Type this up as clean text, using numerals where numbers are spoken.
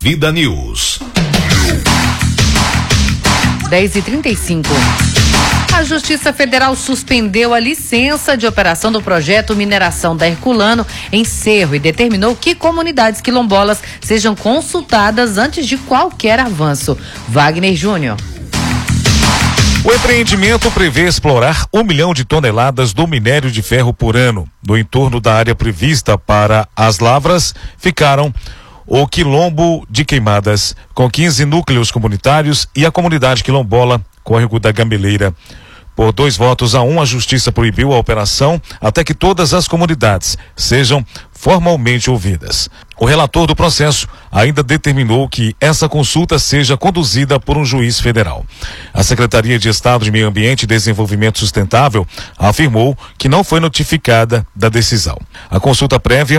Vida News. 10h35. A Justiça Federal suspendeu a licença de operação do projeto Mineração da Herculano em Cerro e determinou que comunidades quilombolas sejam consultadas antes de qualquer avanço. Wagner Júnior. O empreendimento prevê explorar 1 milhão de toneladas do minério de ferro por ano. No entorno da área prevista para as lavras, ficaram o Quilombo de Queimadas, com 15 núcleos comunitários, e a comunidade quilombola, Córrego da Gameleira. Por 2-1, a Justiça proibiu a operação até que todas as comunidades sejam formalmente ouvidas. O relator do processo ainda determinou que essa consulta seja conduzida por um juiz federal. A Secretaria de Estado de Meio Ambiente e Desenvolvimento Sustentável afirmou que não foi notificada da decisão. A consulta prévia